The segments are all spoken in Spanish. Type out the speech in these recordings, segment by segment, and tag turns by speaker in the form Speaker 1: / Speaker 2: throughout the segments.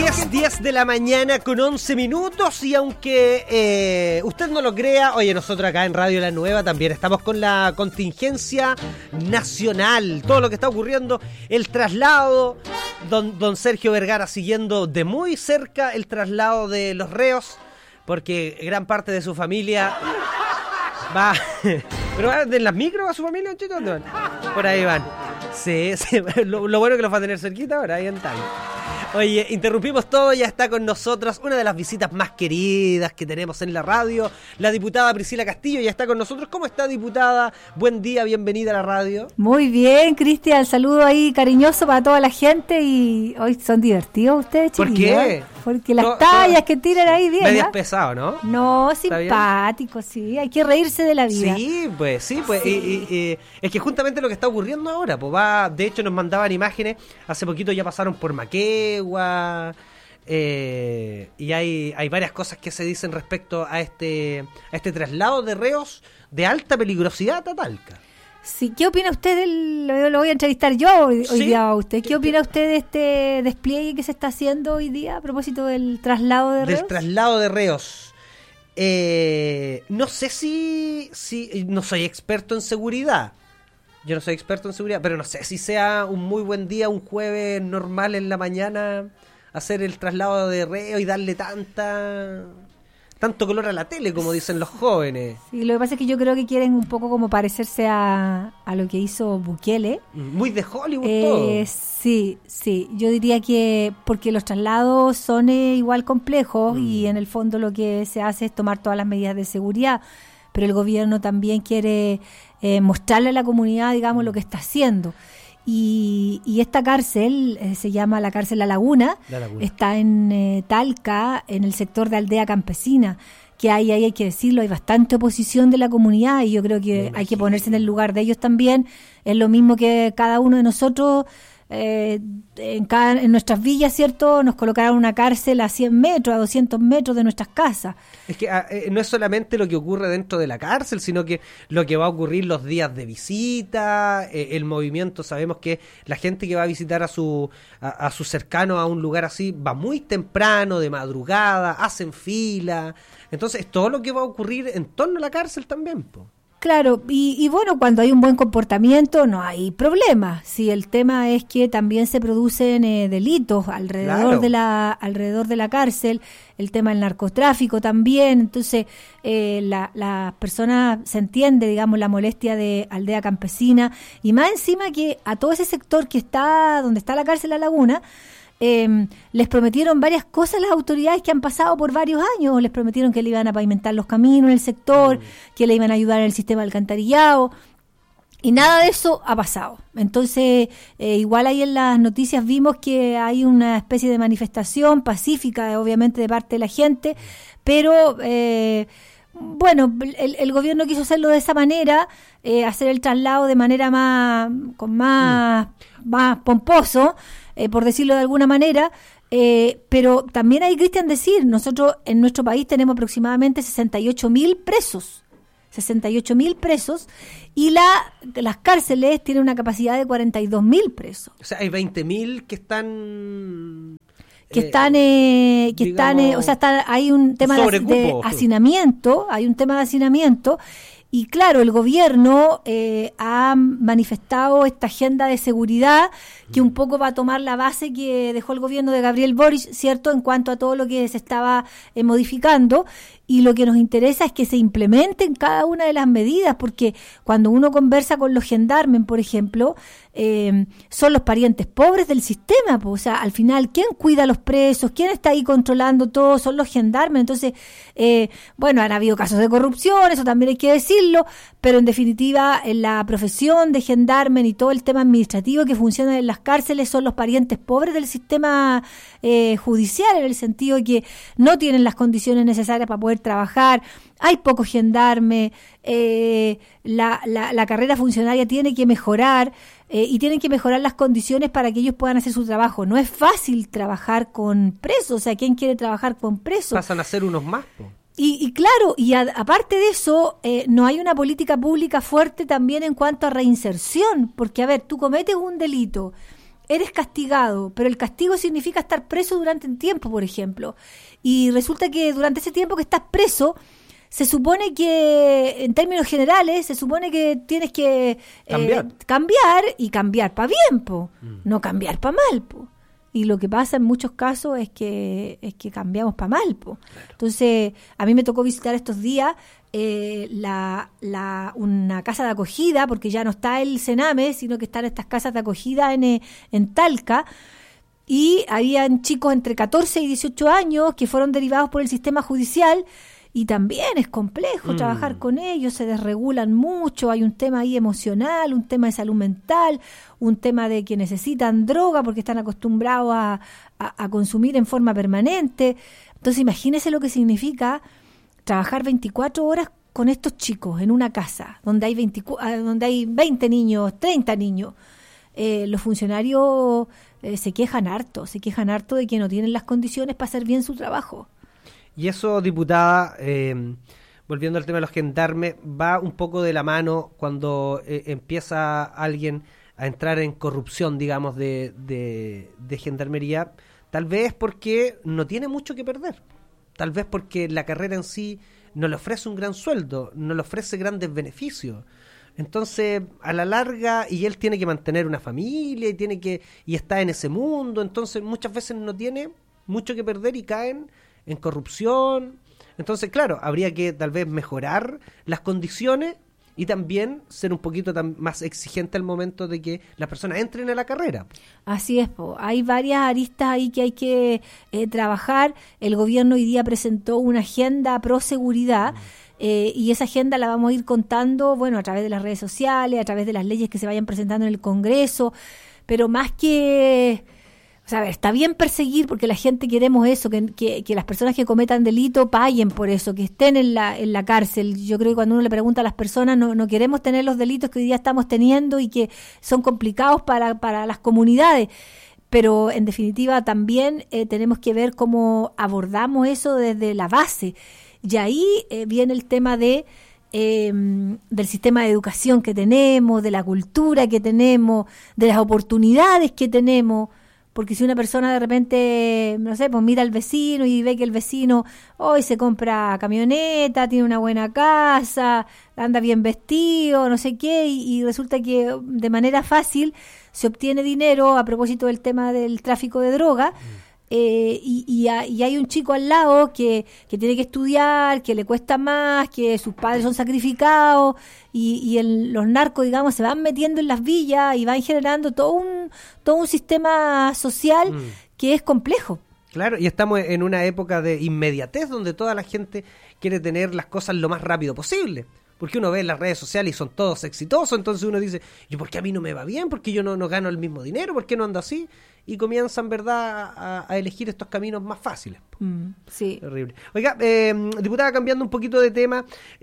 Speaker 1: 10 de la mañana con 11 minutos y aunque usted no lo crea, oye, nosotros acá en Radio La Nueva también estamos con la contingencia nacional, todo lo que está ocurriendo, el traslado, don Sergio Vergara siguiendo de muy cerca el traslado de los reos, porque gran parte de su familia va... ¿Pero va en las micros a su familia, chito? ¿Dónde van? Por ahí van. Sí, lo bueno es que los va a tener cerquita ahora, ahí en tal. Oye, interrumpimos todo, ya está con nosotros una de las visitas más queridas que tenemos en la radio, la diputada Priscila Castillo, ya está con nosotros. ¿Cómo está, diputada? Buen día, bienvenida a la radio.
Speaker 2: Muy bien, Cristian, saludo ahí cariñoso para toda la gente y hoy son divertidos ustedes, chiquillos.
Speaker 1: ¿Por qué?
Speaker 2: Porque las tallas que tiran ahí bien.
Speaker 1: Medias pesado, ¿no?
Speaker 2: No, simpático, sí, hay que reírse de la vida.
Speaker 1: Sí, pues, y es que justamente lo que está ocurriendo ahora, pues de hecho nos mandaban imágenes, hace poquito ya pasaron por Maquegua, y hay varias cosas que se dicen respecto a este traslado de reos de alta peligrosidad a Talca.
Speaker 2: Sí, ¿qué opina usted lo voy a entrevistar yo hoy día a usted? ¿Qué opina usted de este despliegue que se está haciendo hoy día a propósito del traslado de reos?
Speaker 1: Del traslado de reos. No sé si no soy experto en seguridad. Yo no soy experto en seguridad, pero no sé si sea un muy buen día, un jueves normal en la mañana, hacer el traslado de reo y darle tanto color a la tele, como dicen los jóvenes.
Speaker 2: Sí, lo que pasa es que yo creo que quieren un poco como parecerse a lo que hizo Bukele.
Speaker 1: Muy de Hollywood todo.
Speaker 2: Sí, yo diría que porque los traslados son igual complejos y en el fondo lo que se hace es tomar todas las medidas de seguridad, pero el gobierno también quiere mostrarle a la comunidad, digamos, lo que está haciendo. Y esta cárcel se llama la cárcel La Laguna. Está en Talca, en el sector de Aldea Campesina, que ahí hay que decirlo, hay bastante oposición de la comunidad y yo creo que hay que ponerse en el lugar de ellos también. Es lo mismo que cada uno de nosotros, en nuestras villas, ¿cierto? Nos colocaron una cárcel a 100 metros, a 200 metros de nuestras casas.
Speaker 1: Es que no es solamente lo que ocurre dentro de la cárcel, sino que lo que va a ocurrir los días de visita, el movimiento. Sabemos que la gente que va a visitar a su cercano a un lugar así va muy temprano, de madrugada, hacen fila. Entonces, todo lo que va a ocurrir en torno a la cárcel también, po.
Speaker 2: Claro, y bueno, cuando hay un buen comportamiento no hay problema. Si el tema es que también se producen delitos alrededor de la cárcel, el tema del narcotráfico también. Entonces, la persona se entiende, digamos, la molestia de Aldea Campesina y más encima que a todo ese sector que está donde está la cárcel La Laguna. Les prometieron varias cosas las autoridades que han pasado por varios años. Les prometieron que le iban a pavimentar los caminos en el sector, que le iban a ayudar en el sistema de alcantarillado y nada de eso ha pasado. Entonces igual ahí en las noticias vimos que hay una especie de manifestación pacífica, obviamente de parte de la gente, pero bueno, el gobierno quiso hacerlo de esa manera, hacer el traslado de manera más pomposo, por decirlo de alguna manera, pero también hay, Cristian, decir, nosotros en nuestro país tenemos aproximadamente 68.000 presos, y las cárceles tienen una capacidad de 42.000 presos.
Speaker 1: O sea, hay 20.000 que están...
Speaker 2: hay un tema de hacinamiento, y claro, el gobierno ha manifestado esta agenda de seguridad que un poco va a tomar la base que dejó el gobierno de Gabriel Boric, ¿cierto?, en cuanto a todo lo que se estaba modificando, y lo que nos interesa es que se implementen cada una de las medidas, porque cuando uno conversa con los gendarmes, por ejemplo, son los parientes pobres del sistema, pues, o sea, al final, ¿quién cuida a los presos? ¿Quién está ahí controlando todo? Son los gendarmes. Entonces, bueno, han habido casos de corrupción, eso también hay que decirlo, pero en definitiva, en la profesión de gendarme y todo el tema administrativo que funciona en las cárceles son los parientes pobres del sistema judicial, en el sentido de que no tienen las condiciones necesarias para poder trabajar, hay pocos gendarmes, la carrera funcionaria tiene que mejorar, y tienen que mejorar las condiciones para que ellos puedan hacer su trabajo. No es fácil trabajar con presos, o sea, ¿quién quiere trabajar con presos?
Speaker 1: Pasan a ser unos más, po.
Speaker 2: Y claro, y aparte de eso, no hay una política pública fuerte también en cuanto a reinserción, porque a ver, tú cometes un delito, eres castigado, pero el castigo significa estar preso durante un tiempo, por ejemplo. Y resulta que durante ese tiempo que estás preso, se supone que, en términos generales, se supone que tienes que cambiar y cambiar para bien, no cambiar para mal, Y lo que pasa en muchos casos es que cambiamos para mal, Claro. Entonces, a mí me tocó visitar estos días una casa de acogida, porque ya no está el Sename, sino que están estas casas de acogida en Talca, y habían chicos entre 14 y 18 años que fueron derivados por el sistema judicial, y también es complejo trabajar con ellos, se desregulan mucho, hay un tema ahí emocional, un tema de salud mental, un tema de que necesitan droga porque están acostumbrados a consumir en forma permanente. Entonces imagínese lo que significa trabajar 24 horas con estos chicos en una casa donde hay 20 niños, 30 niños. Los funcionarios se quejan harto de que no tienen las condiciones para hacer bien su trabajo.
Speaker 1: Y eso, diputada, volviendo al tema de los gendarmes, va un poco de la mano cuando empieza alguien a entrar en corrupción, digamos, de gendarmería, tal vez porque no tiene mucho que perder, tal vez porque la carrera en sí no le ofrece un gran sueldo, no le ofrece grandes beneficios. Entonces, a la larga, y él tiene que mantener una familia y está en ese mundo, entonces muchas veces no tiene mucho que perder y caen en corrupción. Entonces, claro, habría que tal vez mejorar las condiciones y también ser un poquito más exigente al momento de que las personas entren a la carrera.
Speaker 2: Así es, hay varias aristas ahí que hay que trabajar. El gobierno hoy día presentó una agenda pro seguridad y esa agenda la vamos a ir contando, bueno, a través de las redes sociales, a través de las leyes que se vayan presentando en el Congreso, pero más que... O sea, está bien perseguir porque la gente queremos eso, que las personas que cometan delito paguen por eso, que estén en la cárcel. Yo creo que cuando uno le pregunta a las personas, no queremos tener los delitos que hoy día estamos teniendo y que son complicados para las comunidades. Pero en definitiva también tenemos que ver cómo abordamos eso desde la base. Y ahí viene el tema del sistema de educación que tenemos, de la cultura que tenemos, de las oportunidades que tenemos. Porque si una persona de repente, no sé, pues mira al vecino y ve que el vecino hoy se compra camioneta, tiene una buena casa, anda bien vestido, no sé qué, y resulta que de manera fácil se obtiene dinero a propósito del tema del tráfico de droga, y hay un chico al lado que tiene que estudiar, que le cuesta más, que sus padres son sacrificados, y los narcos, digamos, se van metiendo en las villas y van generando todo un sistema social que es complejo.
Speaker 1: Claro, y estamos en una época de inmediatez donde toda la gente quiere tener las cosas lo más rápido posible. Porque uno ve en las redes sociales y son todos exitosos, entonces uno dice, ¿y por qué a mí no me va bien? ¿Por qué yo no gano el mismo dinero? ¿Por qué no ando así? Y comienzan, ¿verdad?, a elegir estos caminos más fáciles.
Speaker 2: Sí.
Speaker 1: Terrible. Oiga, diputada, cambiando un poquito de tema,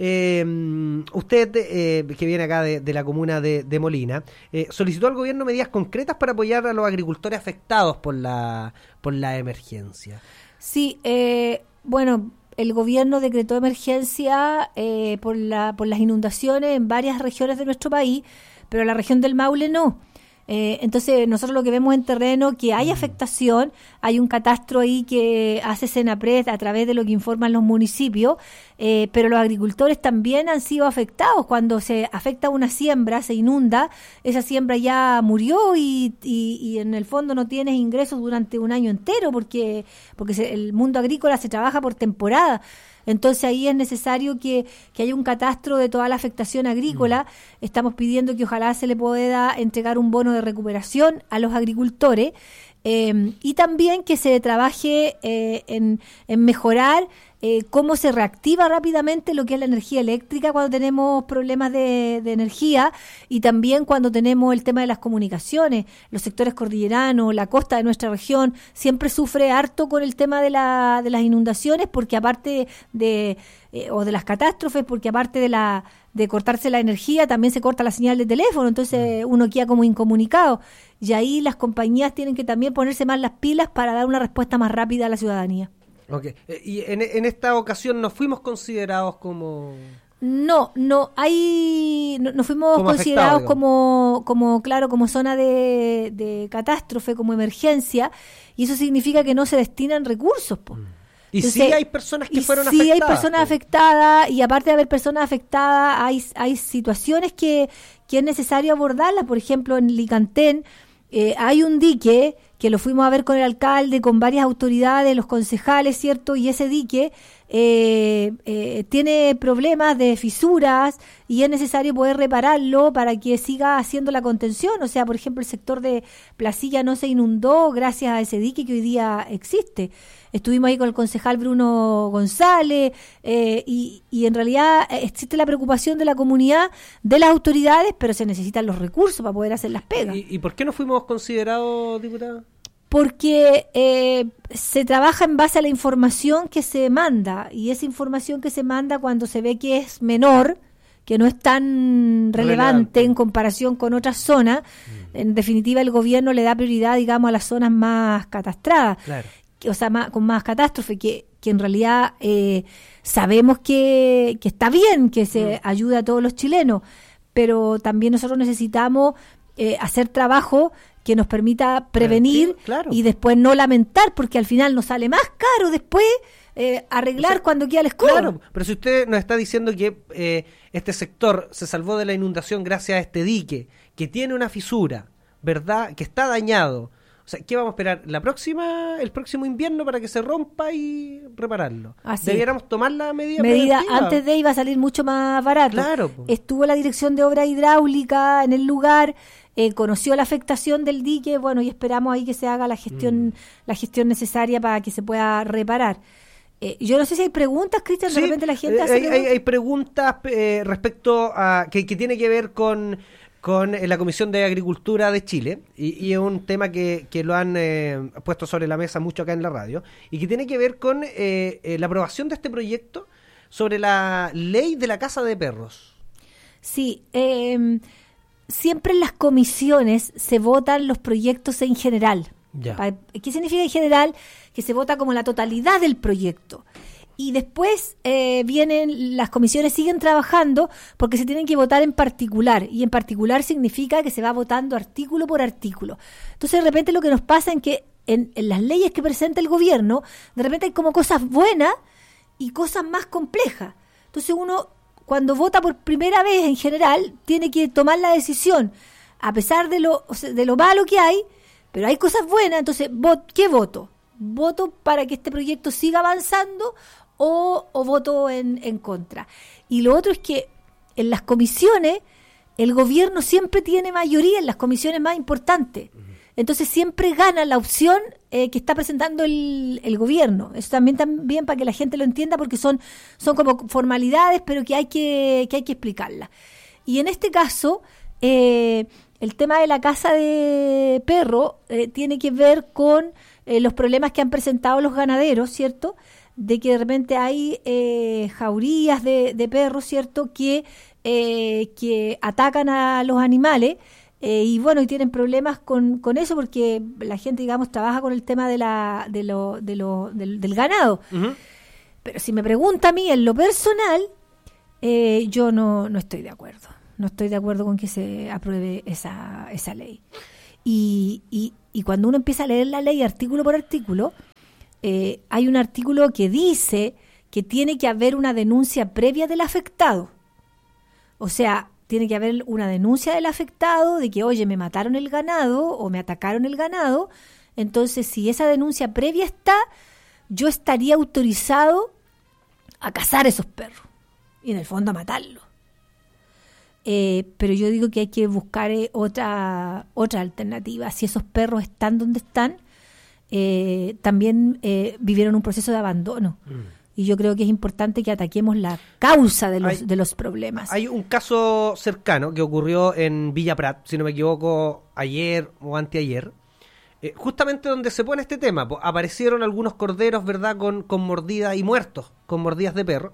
Speaker 1: usted, que viene acá de la comuna de Molina, solicitó al gobierno medidas concretas para apoyar a los agricultores afectados por la emergencia.
Speaker 2: Sí, bueno... El gobierno decretó emergencia por las inundaciones en varias regiones de nuestro país, pero la región del Maule no. Entonces nosotros lo que vemos en terreno que hay afectación, hay un catastro ahí que hace Senapred a través de lo que informan los municipios, pero los agricultores también han sido afectados. Cuando se afecta una siembra, se inunda, esa siembra ya murió y en el fondo no tienes ingresos durante un año entero porque el mundo agrícola se trabaja por temporada. Entonces ahí es necesario que haya un catastro de toda la afectación agrícola. Estamos pidiendo que ojalá se le pueda entregar un bono de recuperación a los agricultores y también que se trabaje en mejorar cómo se reactiva rápidamente lo que es la energía eléctrica cuando tenemos problemas de energía, y también cuando tenemos el tema de las comunicaciones. Los sectores cordilleranos, la costa de nuestra región siempre sufre harto con el tema de las inundaciones, porque aparte o de las catástrofes, porque aparte de cortarse la energía, también se corta la señal de teléfono, entonces uno queda como incomunicado, y ahí las compañías tienen que también ponerse más las pilas para dar una respuesta más rápida a la ciudadanía.
Speaker 1: Okay. Y en esta ocasión no fuimos considerados como...
Speaker 2: No fuimos considerados como zona de catástrofe, como emergencia, y eso significa que no se destinan recursos, po.
Speaker 1: Y entonces, sí hay personas que fueron afectadas.
Speaker 2: Sí hay personas afectadas, y aparte de haber personas afectadas, hay situaciones que es necesario abordarlas. Por ejemplo, en Licantén hay un dique que lo fuimos a ver con el alcalde, con varias autoridades, los concejales, ¿cierto? Y ese dique tiene problemas de fisuras y es necesario poder repararlo para que siga haciendo la contención. O sea, por ejemplo, el sector de Placilla no se inundó gracias a ese dique que hoy día existe. Estuvimos ahí con el concejal Bruno González y en realidad existe la preocupación de la comunidad, de las autoridades, pero se necesitan los recursos para poder hacer las pegas.
Speaker 1: ¿Y por qué no fuimos considerados, diputada?
Speaker 2: Porque se trabaja en base a la información que se manda, y esa información que se manda cuando se ve que es menor, que no es tan relevante en comparación con otras zonas, en definitiva el gobierno le da prioridad, digamos, a las zonas más catastradas. Claro. O sea, con más catástrofe, que en realidad sabemos que está bien que se ayude a todos los chilenos, pero también nosotros necesitamos hacer trabajo que nos permita prevenir, claro. Y después no lamentar, porque al final nos sale más caro después arreglar cuando queda el escobo.
Speaker 1: Claro, pero si usted nos está diciendo que este sector se salvó de la inundación gracias a este dique, que tiene una fisura, ¿verdad?, que está dañado. O sea, ¿qué vamos a esperar? ¿El próximo invierno para que se rompa y repararlo?
Speaker 2: Así.
Speaker 1: ¿Debiéramos tomar la medida
Speaker 2: antes de iba a salir mucho más barato.
Speaker 1: Claro.
Speaker 2: Estuvo la Dirección de Obra Hidráulica en el lugar, conoció la afectación del dique, bueno, y esperamos ahí que se haga la gestión necesaria para que se pueda reparar. Yo no sé si hay preguntas, Cristian, de repente la gente hace
Speaker 1: hay preguntas respecto a que tiene que ver con la Comisión de Agricultura de Chile, y es un tema que lo han puesto sobre la mesa mucho acá en la radio, y que tiene que ver con la aprobación de este proyecto sobre la ley de la caza de perros.
Speaker 2: Sí, siempre en las comisiones se votan los proyectos en general. Ya. ¿Qué significa en general? Que se vota como la totalidad del proyecto. Y después las comisiones siguen trabajando porque se tienen que votar en particular, y en particular significa que se va votando artículo por artículo. Entonces de repente lo que nos pasa es que en las leyes que presenta el gobierno, de repente hay como cosas buenas y cosas más complejas. Entonces uno, cuando vota por primera vez en general, tiene que tomar la decisión, a pesar de lo malo que hay, pero hay cosas buenas. Entonces, ¿qué voto? ¿Voto para que este proyecto siga avanzando o voto en contra? Y lo otro es que en las comisiones el gobierno siempre tiene mayoría en las comisiones más importantes. Entonces siempre gana la opción que está presentando el gobierno. Eso también para que la gente lo entienda, porque son como formalidades, pero que hay que explicarlas. Y en este caso, el tema de la caza de perro tiene que ver con los problemas que han presentado los ganaderos, ¿cierto?, de que de repente hay jaurías de perros, ¿cierto?, que atacan a los animales, y bueno, y tienen problemas con eso, porque la gente, digamos, trabaja con el tema del ganado. Uh-huh. Pero si me pregunta a mí, en lo personal, yo no estoy de acuerdo. No estoy de acuerdo con que se apruebe esa ley. Y cuando uno empieza a leer la ley artículo por artículo, hay un artículo que dice que tiene que haber una denuncia previa del afectado. O sea, tiene que haber una denuncia del afectado de que, oye, me mataron el ganado o me atacaron el ganado. Entonces, si esa denuncia previa está, yo estaría autorizado a cazar esos perros y en el fondo a matarlos. Pero yo digo que hay que buscar otra alternativa. Si esos perros están donde están, también vivieron un proceso de abandono. Y yo creo que es importante que ataquemos la causa de los problemas.
Speaker 1: Hay un caso cercano que ocurrió en Villa Prat, si no me equivoco, ayer o anteayer, justamente donde se pone este tema. Aparecieron algunos corderos, ¿verdad?, con mordidas y muertos, con mordidas de perro.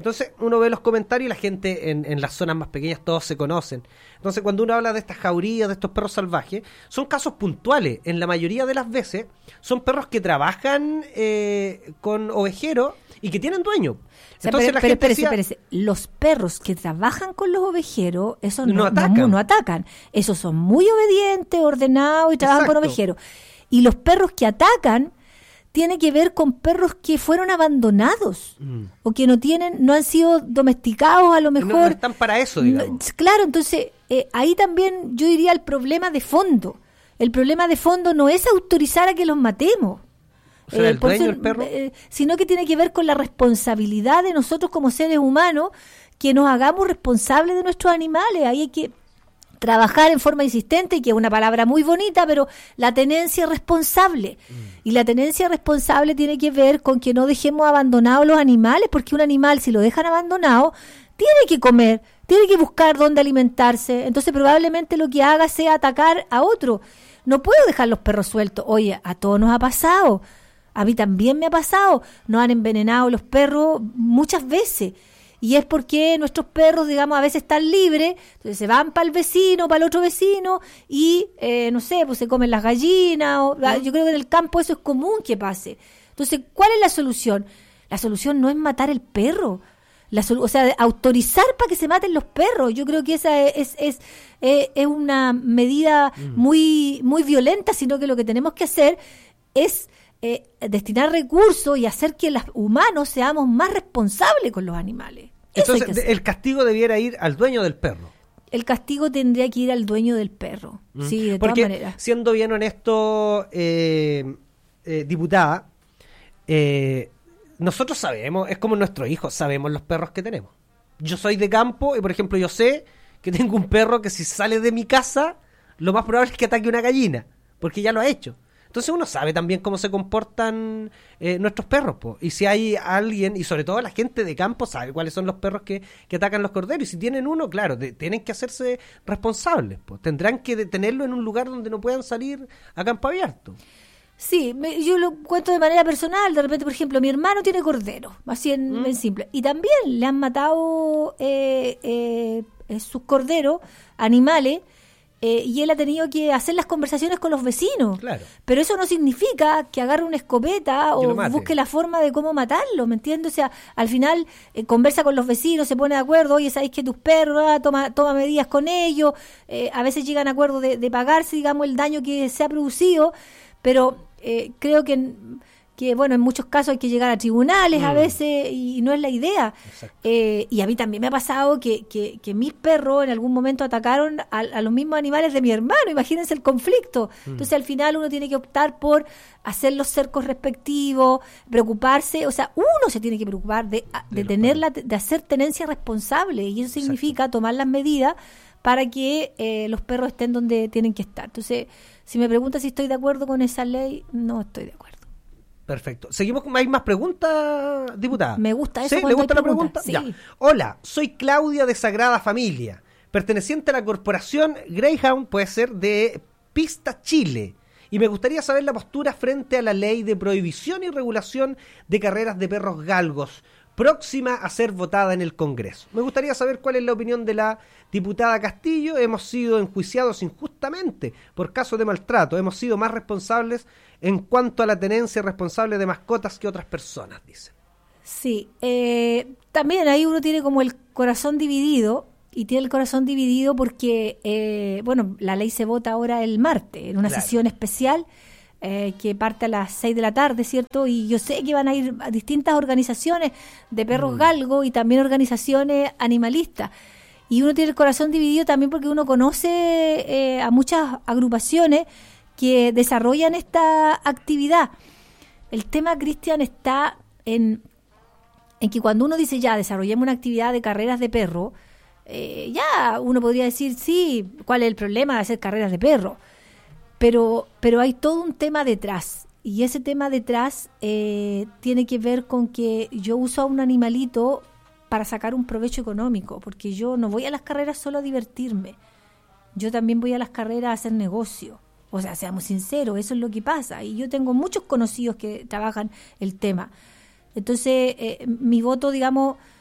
Speaker 1: Entonces uno ve los comentarios y la gente en las zonas más pequeñas todos se conocen. Entonces cuando uno habla de estas jaurías, de estos perros salvajes, son casos puntuales. En la mayoría de las veces son perros que trabajan con ovejeros y que tienen dueño.
Speaker 2: Entonces, espérese. Los perros que trabajan con los ovejeros, esos no atacan. Esos son muy obedientes, ordenados y trabajan con ovejeros. Y los perros que atacan tiene que ver con perros que fueron abandonados o que no han sido domesticados a lo mejor. No
Speaker 1: están para eso, digamos.
Speaker 2: Claro, entonces ahí también yo diría el problema de fondo. El problema de fondo no es autorizar a que los matemos.
Speaker 1: O sea, el dueño del perro.
Speaker 2: Sino que tiene que ver con la responsabilidad de nosotros como seres humanos, que nos hagamos responsables de nuestros animales. Ahí hay que trabajar en forma insistente, que es una palabra muy bonita, pero la tenencia responsable. Y la tenencia responsable tiene que ver con que no dejemos abandonados los animales, porque un animal, si lo dejan abandonado, tiene que comer, tiene que buscar dónde alimentarse. Entonces probablemente lo que haga sea atacar a otro. No puedo dejar los perros sueltos. Oye, a todos nos ha pasado. A mí también me ha pasado. Nos han envenenado los perros muchas veces. Y es porque nuestros perros, digamos, a veces están libres, entonces se van para el vecino, para el otro vecino, y, no sé, pues se comen las gallinas. Yo creo que en el campo eso es común que pase. Entonces, ¿cuál es la solución? La solución no es matar el perro. Autorizar para que se maten los perros. Yo creo que esa es una medida muy, muy violenta, sino que lo que tenemos que hacer es destinar recursos y hacer que los humanos seamos más responsables con los animales.
Speaker 1: Entonces, el castigo debiera ir al dueño del perro.
Speaker 2: El castigo tendría que ir al dueño del perro, sí, de todas maneras.
Speaker 1: Siendo bien honesto, diputada, nosotros sabemos, es como nuestros hijos, sabemos los perros que tenemos. Yo soy de campo y, por ejemplo, yo sé que tengo un perro que si sale de mi casa, lo más probable es que ataque una gallina, porque ya lo ha hecho. Entonces uno sabe también cómo se comportan nuestros perros, po. Y si hay alguien, y sobre todo la gente de campo sabe cuáles son los perros que atacan los corderos. Y si tienen uno, claro, tienen que hacerse responsables, po. Tendrán que tenerlo en un lugar donde no puedan salir a campo abierto.
Speaker 2: Sí, yo lo cuento de manera personal. De repente, por ejemplo, mi hermano tiene cordero, así en simple. Y también le han matado sus corderos, animales, y él ha tenido que hacer las conversaciones con los vecinos.
Speaker 1: Claro.
Speaker 2: Pero eso no significa que agarre una escopeta o busque la forma de cómo matarlo, ¿me entiendes? O sea, al final conversa con los vecinos, se pone de acuerdo, oye, ¿sabéis que tus perros, toma medidas con ellos? A veces llegan a acuerdo de pagarse, digamos, el daño que se ha producido, pero creo que bueno, en muchos casos hay que llegar a tribunales a veces y no es la idea. Y a mí también me ha pasado que mis perros en algún momento atacaron a los mismos animales de mi hermano. Imagínense el conflicto. Entonces al final uno tiene que optar por hacer los cercos respectivos, preocuparse, o sea, uno se tiene que preocupar de hacer tenencia responsable, y eso significa tomar las medidas para que los perros estén donde tienen que estar. Entonces, si me preguntas si estoy de acuerdo con esa ley, no estoy de acuerdo.
Speaker 1: Perfecto. Seguimos con... ¿Hay más preguntas, diputada?
Speaker 2: Me gusta eso.
Speaker 1: ¿Sí? ¿Le gusta la pregunta?
Speaker 2: Sí.
Speaker 1: Ya. Hola, soy Claudia de Sagrada Familia, perteneciente a la corporación Greyhound, puede ser, de Pista Chile. Y me gustaría saber la postura frente a la ley de prohibición y regulación de carreras de perros galgos, próxima a ser votada en el Congreso. Me gustaría saber cuál es la opinión de la diputada Castillo. Hemos sido enjuiciados injustamente por casos de maltrato. Hemos sido más responsables en cuanto a la tenencia responsable de mascotas que otras personas, dice.
Speaker 2: Sí, también ahí uno tiene como el corazón dividido, y tiene el corazón dividido porque, bueno, la ley se vota ahora el martes, en una sesión especial que parte a las 6 de la tarde, ¿cierto? Y yo sé que van a ir a distintas organizaciones de perros galgos y también organizaciones animalistas. Y uno tiene el corazón dividido también porque uno conoce a muchas agrupaciones que desarrollan esta actividad. El tema, Cristian, está en que cuando uno dice ya, desarrollemos una actividad de carreras de perro, ya uno podría decir, sí, ¿cuál es el problema de hacer carreras de perro? Pero hay todo un tema detrás, y ese tema detrás tiene que ver con que yo uso a un animalito para sacar un provecho económico, porque yo no voy a las carreras solo a divertirme, yo también voy a las carreras a hacer negocio. O sea, seamos sinceros, eso es lo que pasa. Y yo tengo muchos conocidos que trabajan el tema. Entonces, mi voto, digamos,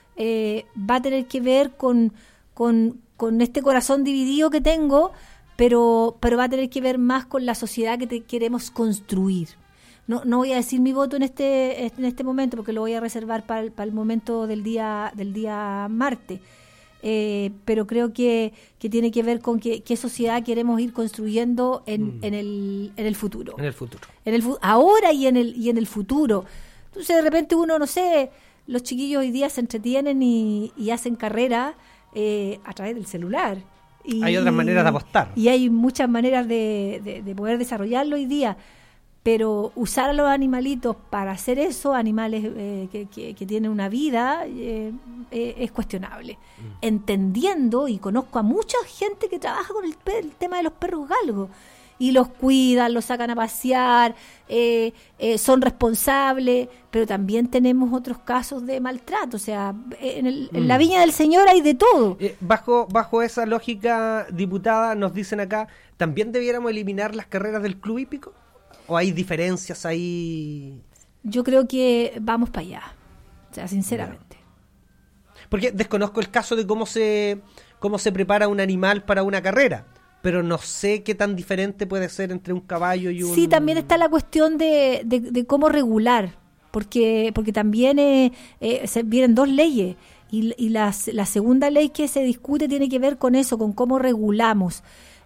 Speaker 2: va a tener que ver con este corazón dividido que tengo, pero va a tener que ver más con la sociedad que queremos construir. No voy a decir mi voto en este momento, porque lo voy a reservar para el momento del día martes. Pero creo que tiene que ver con qué sociedad queremos ir construyendo en el futuro.
Speaker 1: En el futuro.
Speaker 2: Ahora y en el futuro. Entonces, de repente uno, no sé, los chiquillos hoy día se entretienen y hacen carrera a través del celular.
Speaker 1: Hay otras maneras de apostar.
Speaker 2: Y hay muchas maneras de poder desarrollarlo hoy día. Pero usar a los animalitos para hacer eso, animales que tienen una vida, es cuestionable. Entendiendo, y conozco a mucha gente que trabaja con el tema de los perros galgos, y los cuidan, los sacan a pasear, son responsables, pero también tenemos otros casos de maltrato. O sea, en la viña del Señor hay de todo.
Speaker 1: Bajo esa lógica, diputada, nos dicen acá, ¿también debiéramos eliminar las carreras del club hípico? ¿O hay diferencias ahí?
Speaker 2: Yo creo que vamos para allá, o sea, sinceramente.
Speaker 1: Porque desconozco el caso de cómo se prepara un animal para una carrera, pero no sé qué tan diferente puede ser entre un caballo y un...
Speaker 2: Sí, también está la cuestión de cómo regular, porque también se vienen dos leyes, y la segunda ley que se discute tiene que ver con eso, con cómo regulamos.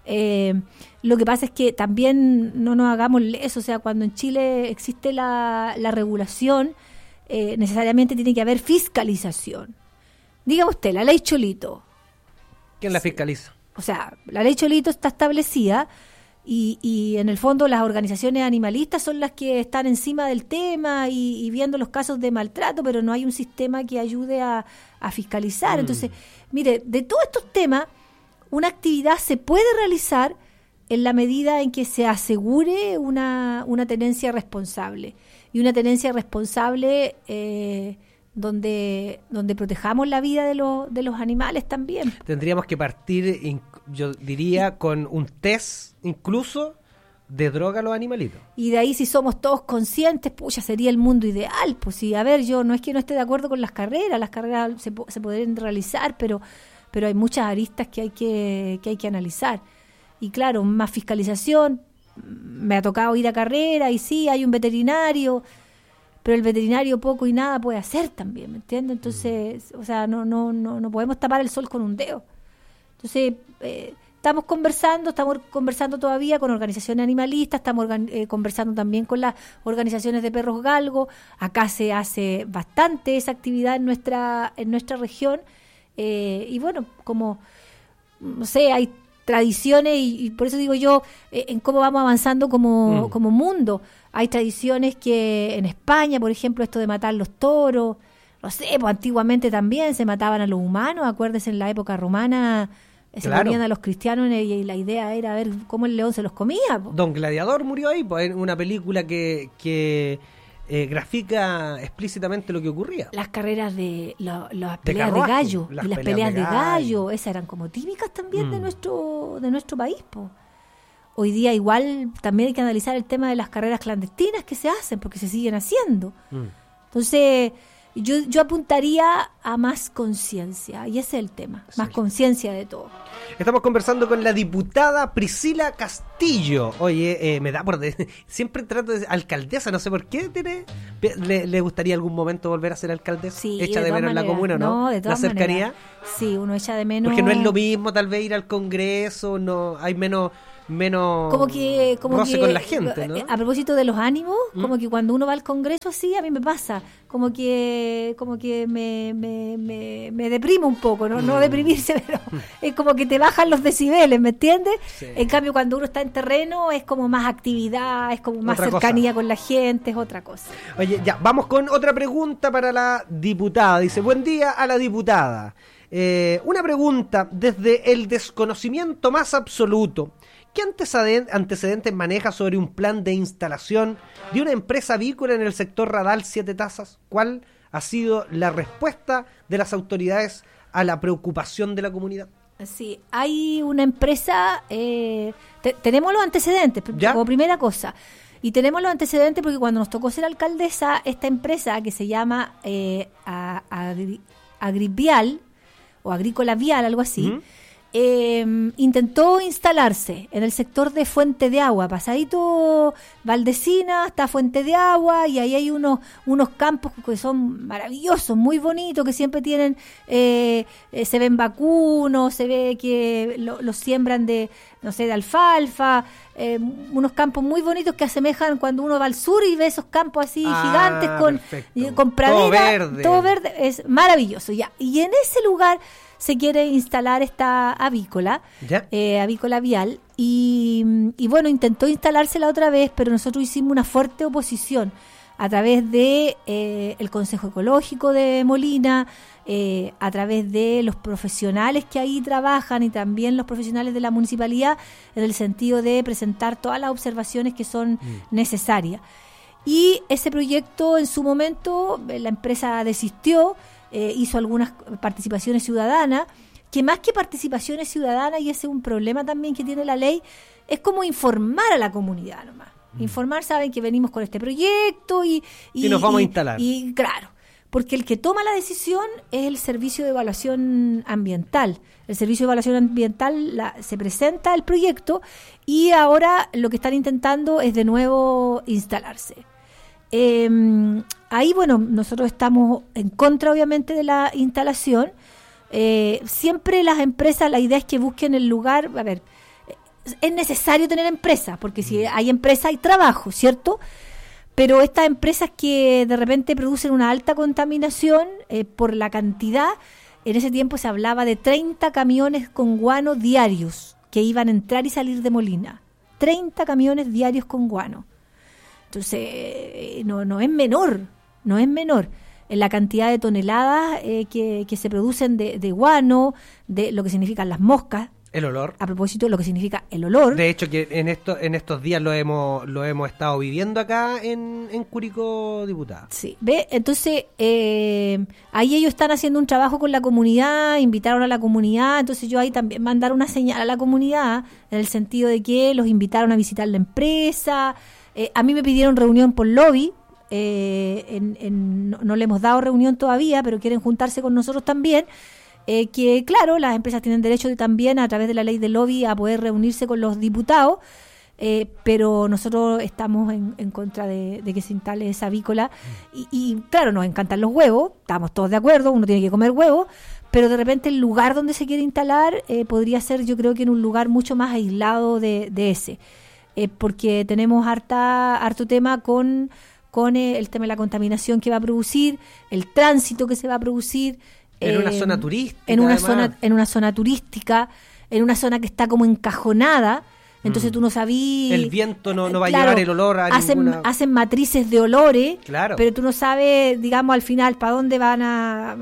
Speaker 2: Lo que pasa es que también no nos hagamos eso, o sea, cuando en Chile existe la regulación, necesariamente tiene que haber fiscalización. Diga usted, la ley Cholito.
Speaker 1: ¿Quién la fiscaliza?
Speaker 2: O sea, la ley Cholito está establecida y en el fondo las organizaciones animalistas son las que están encima del tema y viendo los casos de maltrato, pero no hay un sistema que ayude a fiscalizar. Entonces, mire, de todos estos temas, una actividad se puede realizar en la medida en que se asegure una tenencia responsable. Y una tenencia responsable donde protejamos la vida de los animales también.
Speaker 1: Tendríamos que partir, yo diría, con un test incluso de droga a los animalitos.
Speaker 2: Y de ahí, si somos todos conscientes, pucha, sería el mundo ideal. Pues sí, a ver, yo no es que no esté de acuerdo con las carreras se podrían realizar, pero hay muchas aristas que hay que analizar. Y claro, más fiscalización. Me ha tocado ir a carrera y sí, hay un veterinario, pero el veterinario poco y nada puede hacer también, ¿me entiendes? Entonces, o sea, no podemos tapar el sol con un dedo. Entonces, estamos conversando todavía con organizaciones animalistas, estamos conversando también con las organizaciones de perros galgos. Acá se hace bastante esa actividad en nuestra región. Y bueno, como, no sé, hay tradiciones y por eso digo yo, en cómo vamos avanzando como mundo. Hay tradiciones que en España, por ejemplo, esto de matar los toros, no sé, pues antiguamente también se mataban a los humanos, acuérdense, en la época romana se comían a los cristianos y la idea era ver cómo el león se los comía. Po.
Speaker 1: Don Gladiador murió ahí, pues, en una película que grafica explícitamente lo que ocurría.
Speaker 2: Las carreras de las peleas de gallo y las peleas de gallo, esas eran como típicas también de nuestro país, po. Hoy día igual también hay que analizar el tema de las carreras clandestinas que se hacen, porque se siguen haciendo. Entonces, yo apuntaría a más conciencia, y ese es el tema, más conciencia de todo.
Speaker 1: Estamos conversando con la diputada Priscila Castillo. Oye, me da por... siempre trato de... Alcaldesa, no sé por qué le gustaría algún momento volver a ser alcaldesa.
Speaker 2: Sí,
Speaker 1: echa de menos la comuna, ¿no?
Speaker 2: De todas
Speaker 1: la cercanía.
Speaker 2: Maneras. Sí, uno echa de menos...
Speaker 1: Porque no es lo mismo tal vez ir al Congreso, no hay menos
Speaker 2: como que
Speaker 1: con la gente, ¿no?
Speaker 2: A propósito de los ánimos, como que cuando uno va al Congreso así, a mí me pasa, como que me deprimo un poco, no deprimirse, pero es como que te bajan los decibeles, ¿me entiendes? Sí. En cambio, cuando uno está en terreno es como más actividad, es como más cercanía con la gente, es otra cosa.
Speaker 1: Oye, ya, vamos con otra pregunta para la diputada. Dice, buen día a la diputada. Una pregunta desde el desconocimiento más absoluto. ¿Qué antecedentes maneja sobre un plan de instalación de una empresa avícola en el sector Radal Siete Tazas? ¿Cuál ha sido la respuesta de las autoridades a la preocupación de la comunidad?
Speaker 2: Sí, hay una empresa, tenemos los antecedentes, como primera cosa, y tenemos los antecedentes porque cuando nos tocó ser alcaldesa, esta empresa que se llama Agrivial o Agrícola Vial, algo así, intentó instalarse en el sector de Fuente de Agua, pasadito Valdecina, está Fuente de Agua, y ahí hay unos campos que son maravillosos, muy bonitos, que siempre tienen, se ven vacunos, se ve que los siembran de, no sé, de alfalfa, unos campos muy bonitos que asemejan cuando uno va al sur y ve esos campos así gigantes con pradera, todo verde, es maravilloso. Ya. Y en ese lugar se quiere instalar esta avícola, Avícola Vial, y bueno, intentó instalarse la otra vez, pero nosotros hicimos una fuerte oposición a través de el Consejo Ecológico de Molina, a través de los profesionales que ahí trabajan y también los profesionales de la municipalidad, en el sentido de presentar todas las observaciones que son necesarias. Y ese proyecto, en su momento, la empresa desistió, hizo algunas participaciones ciudadanas, que más que participaciones ciudadanas, y ese es un problema también que tiene la ley, es como informar a la comunidad nomás. Informar, saben que venimos con este proyecto y
Speaker 1: nos vamos a instalar.
Speaker 2: Y claro, porque el que toma la decisión es el Servicio de Evaluación Ambiental. El Servicio de Evaluación Ambiental se presenta el proyecto y ahora lo que están intentando es de nuevo instalarse. Ahí, bueno, nosotros estamos en contra, obviamente, de la instalación. Siempre las empresas, la idea es que busquen el lugar. A ver, es necesario tener empresas, porque si hay empresa hay trabajo, ¿cierto? Pero estas empresas que de repente producen una alta contaminación por la cantidad, en ese tiempo se hablaba de 30 camiones con guano diarios que iban a entrar y salir de Molina. 30 camiones diarios con guano. Entonces, no es menor en la cantidad de toneladas que se producen de guano, de lo que significan las moscas.
Speaker 1: El olor.
Speaker 2: A propósito, lo que significa el olor.
Speaker 1: De hecho, que en estos días lo hemos estado viviendo acá en Curicó, diputada.
Speaker 2: Sí, ¿ve? Entonces, ahí ellos están haciendo un trabajo con la comunidad, invitaron a la comunidad, entonces yo ahí también mandaron una señal a la comunidad, en el sentido de que los invitaron a visitar la empresa. A mí me pidieron reunión por lobby, no le hemos dado reunión todavía, pero quieren juntarse con nosotros también, que claro, las empresas tienen derecho también a través de la ley de lobby a poder reunirse con los diputados, pero nosotros estamos en contra de que se instale esa avícola y claro, nos encantan los huevos, estamos todos de acuerdo, uno tiene que comer huevos, pero de repente el lugar donde se quiere instalar podría ser, yo creo que en un lugar mucho más aislado de ese. Porque tenemos harto tema con el tema de la contaminación que va a producir, el tránsito que se va a producir.
Speaker 1: En una zona turística.
Speaker 2: En una zona turística, en una zona que está como encajonada. Entonces tú no sabías.
Speaker 1: El viento no va a llevar el olor a ninguna.
Speaker 2: Hacen matrices de olores,
Speaker 1: claro,
Speaker 2: pero tú no sabes, digamos, al final para dónde van a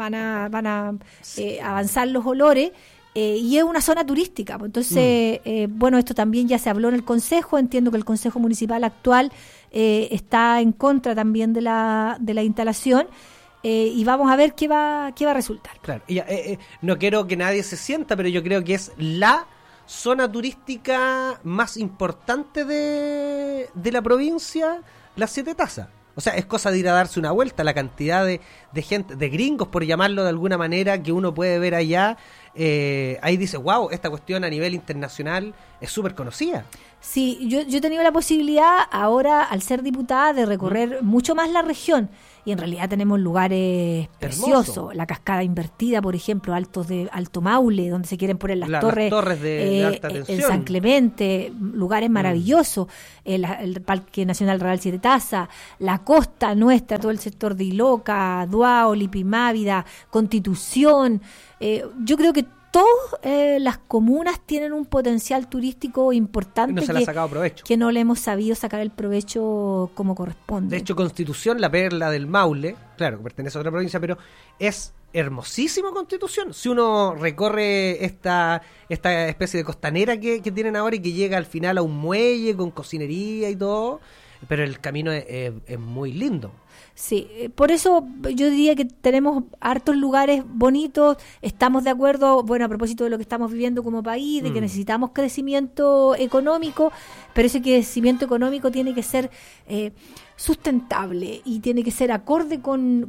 Speaker 2: avanzar los olores. Y es una zona turística, entonces, bueno, esto también ya se habló en el Consejo, entiendo que el Consejo Municipal actual está en contra también de la instalación, y vamos a ver qué va a resultar.
Speaker 1: Claro, no quiero que nadie se sienta, pero yo creo que es la zona turística más importante de la provincia, las Siete Tazas. O sea, es cosa de ir a darse una vuelta, la cantidad de gente, de gringos, por llamarlo de alguna manera, que uno puede ver allá. Ahí dice, wow, esta cuestión a nivel internacional es súper conocida.
Speaker 2: Sí, yo he tenido la posibilidad ahora, al ser diputada, de recorrer mucho más la región. Y en realidad tenemos lugares preciosos. La Cascada Invertida, por ejemplo, Alto Maule, donde se quieren poner las torres
Speaker 1: de alta tensión.
Speaker 2: En San Clemente, lugares maravillosos. El Parque Nacional Real Siete Tazas, la costa nuestra, todo el sector de Iloca, Duao, Lipimávida, Constitución. Yo creo que todas las comunas tienen un potencial turístico importante,
Speaker 1: no se le ha sacado provecho,
Speaker 2: que no le hemos sabido sacar el provecho como corresponde.
Speaker 1: De hecho, Constitución, la perla del Maule, claro, que pertenece a otra provincia, pero es hermosísimo Constitución. Si uno recorre esta especie de costanera que tienen ahora y que llega al final a un muelle con cocinería y todo, pero el camino es muy lindo.
Speaker 2: Sí, por eso yo diría que tenemos hartos lugares bonitos, estamos de acuerdo, bueno, a propósito de lo que estamos viviendo como país, de que necesitamos crecimiento económico, pero ese crecimiento económico tiene que ser sustentable y tiene que ser acorde con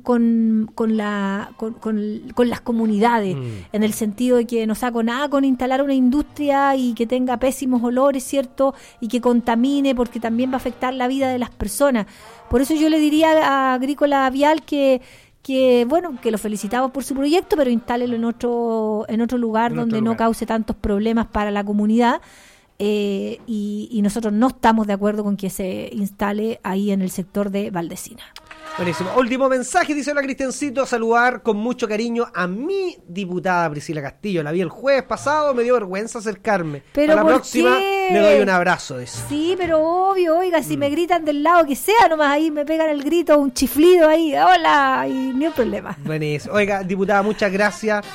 Speaker 2: las comunidades, en el sentido de que no saco nada con instalar una industria y que tenga pésimos olores, ¿cierto? Y que contamine, porque también va a afectar la vida de las personas. Por eso yo le diría a Agrícola Vial que bueno, que lo felicitamos por su proyecto, pero instálelo en otro lugar donde no cause tantos problemas para la comunidad. Y nosotros no estamos de acuerdo con que se instale ahí en el sector de Valdecina.
Speaker 1: Buenísimo. Último mensaje, dice la Cristiancito, saludar con mucho cariño a mi diputada Priscila Castillo. La vi el jueves pasado, me dio vergüenza acercarme.
Speaker 2: Pero
Speaker 1: a la próxima le doy un abrazo. Dice.
Speaker 2: Sí, pero obvio, oiga, si me gritan del lado que sea, nomás ahí me pegan el grito, un chiflido ahí, hola, y ni un problema.
Speaker 1: Buenísimo. Oiga, diputada, muchas gracias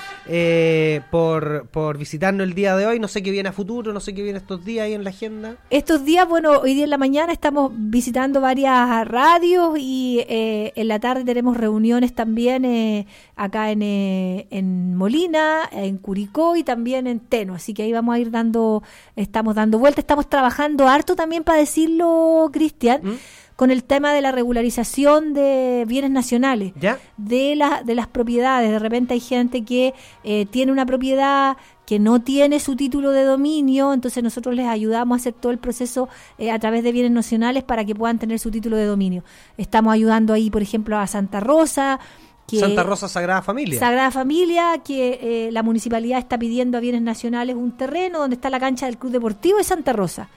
Speaker 1: por visitarnos el día de hoy. No sé qué viene a futuro, no sé qué viene estos días ahí en la agenda.
Speaker 2: Estos días, bueno, hoy día en la mañana estamos visitando varias radios y en la tarde tenemos reuniones también acá en Molina, en Curicó y también en Teno, así que ahí vamos a ir estamos dando vueltas, estamos trabajando harto también, para decirlo, Cristian, con el tema de la regularización de bienes nacionales,
Speaker 1: ¿ya?
Speaker 2: de las propiedades. De repente hay gente que tiene una propiedad que no tiene su título de dominio, entonces nosotros les ayudamos a hacer todo el proceso a través de bienes nacionales para que puedan tener su título de dominio. Estamos ayudando ahí, por ejemplo, a Santa Rosa.
Speaker 1: Santa Rosa Sagrada Familia.
Speaker 2: Sagrada Familia, que la municipalidad está pidiendo a bienes nacionales un terreno donde está la cancha del Club Deportivo de Santa Rosa.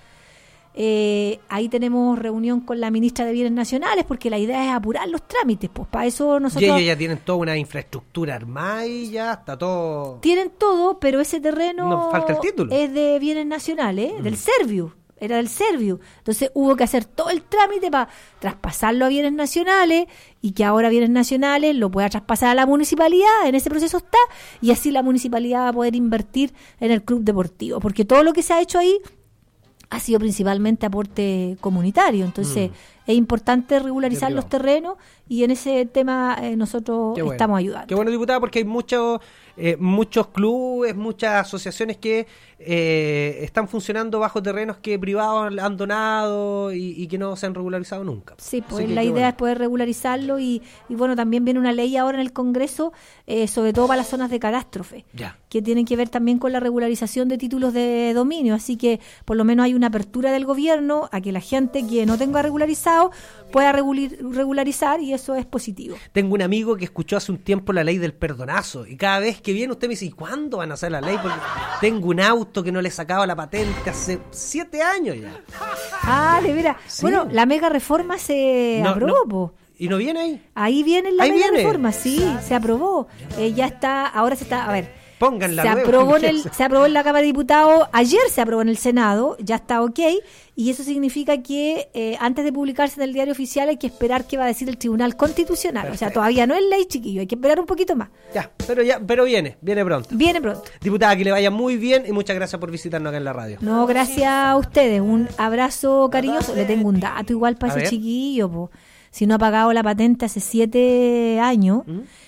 Speaker 2: Ahí tenemos reunión con la ministra de Bienes Nacionales, porque la idea es apurar los trámites, pues para eso nosotros...
Speaker 1: Y ellos ya tienen toda una infraestructura armada y ya está todo...
Speaker 2: Tienen todo, pero ese terreno...
Speaker 1: Nos falta el título.
Speaker 2: Es de Bienes Nacionales, del Serviu, era del Serviu. Entonces hubo que hacer todo el trámite para traspasarlo a Bienes Nacionales, y que ahora Bienes Nacionales lo pueda traspasar a la municipalidad, en ese proceso está, y así la municipalidad va a poder invertir en el club deportivo, porque todo lo que se ha hecho ahí ha sido principalmente aporte comunitario. Entonces es importante regularizar los terrenos, y en ese tema nosotros estamos ayudando. Qué
Speaker 1: bueno, diputada, porque hay muchos clubes, muchas asociaciones que están funcionando bajo terrenos que privados han donado y que no se han regularizado nunca.
Speaker 2: Sí, pues la idea es poder regularizarlo, y bueno, también viene una ley ahora en el Congreso, sobre todo para las zonas de catástrofe, que tienen que ver también con la regularización de títulos de dominio, así que por lo menos hay una apertura del gobierno a que la gente que no tenga regularizado pueda regularizar, y eso es positivo.
Speaker 1: Tengo un amigo que escuchó hace un tiempo la ley del perdonazo, y cada vez que viene usted me dice, ¿y cuándo van a hacer la ley? Porque tengo un auto que no le sacaba la patente hace 7 años ya.
Speaker 2: Ah, de veras. Sí. Bueno, la mega reforma se aprobó.
Speaker 1: ¿Y no viene ahí?
Speaker 2: Ahí viene la mega reforma, sí, se aprobó. Ya está, ahora se está, a ver.
Speaker 1: Pónganla.
Speaker 2: Se aprobó en la Cámara de Diputados, ayer se aprobó en el Senado, ya está ok, y eso significa que antes de publicarse en el Diario Oficial hay que esperar qué va a decir el Tribunal Constitucional. Perfecto. O sea, todavía no es ley, chiquillo, hay que esperar un poquito más.
Speaker 1: Pero viene pronto.
Speaker 2: Viene pronto.
Speaker 1: Diputada, que le vaya muy bien, y muchas gracias por visitarnos acá en la radio.
Speaker 2: No, gracias a ustedes, un abrazo cariñoso. Le tengo un dato igual para ese chiquillo, po. Si no ha pagado la patente hace 7 años...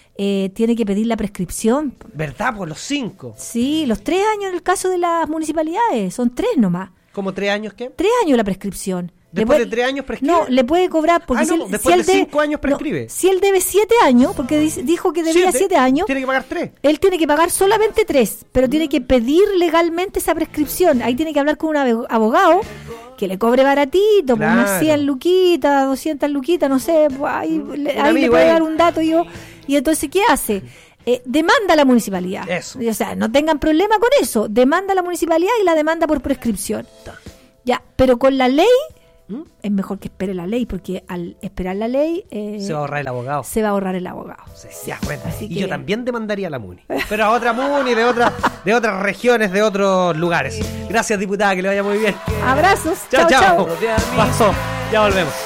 Speaker 2: tiene que pedir la prescripción.
Speaker 1: ¿Verdad? Por los 5.
Speaker 2: Sí, los 3 años en el caso de las municipalidades, son 3 nomás.
Speaker 1: ¿Cómo 3 años qué?
Speaker 2: 3 años la prescripción.
Speaker 1: ¿Después de 3 años prescribe?
Speaker 2: No, le puede cobrar porque
Speaker 1: después de 5 años prescribe.
Speaker 2: No, si él debe 7 años, porque dijo que debía 7 años,
Speaker 1: tiene que pagar 3.
Speaker 2: Él tiene que pagar solamente 3, pero tiene que pedir legalmente esa prescripción. Ahí tiene que hablar con un abogado que le cobre baratito, por unas 100 luquitas, 200 luquitas, no sé, ahí le puede dar un dato yo. Y entonces, ¿qué hace? Demanda a la municipalidad.
Speaker 1: Eso.
Speaker 2: O sea, no tengan problema con eso. Demanda a la municipalidad y la demanda por prescripción. Ya, pero con la ley es mejor que espere la ley, porque al esperar la ley
Speaker 1: se va a ahorrar el abogado.
Speaker 2: Se va a ahorrar el abogado.
Speaker 1: Sí, ya, bueno. Y yo también demandaría a la MUNI, pero a otra MUNI de otras regiones, de otros lugares. Gracias, diputada, que le vaya muy bien.
Speaker 2: Abrazos.
Speaker 1: Chao. Pasó. Ya volvemos.